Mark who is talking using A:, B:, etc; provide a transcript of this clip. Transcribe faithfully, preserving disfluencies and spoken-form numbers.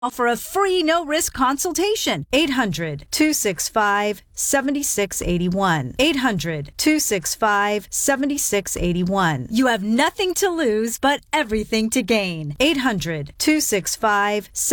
A: For a free no-risk consultation. eight hundred, two six five, seven six eight one. eight hundred, two six five, seven six eight one. You have nothing to lose but everything to gain. eight hundred, two six five,